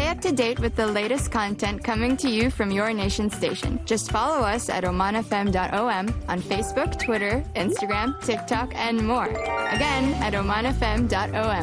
up to date with the latest content coming to you from your nation station. Just follow us at omanfm.om on Facebook, Twitter, Instagram, TikTok, and more. Again, at omanfm.om.